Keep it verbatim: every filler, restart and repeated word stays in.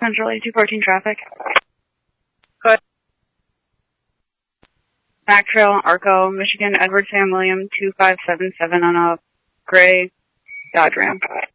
Central eighty-two fourteen traffic. Good. Mac Trail, Arco, Michigan, Edward Sam William, two five seven seven on a gray Dodge Ram.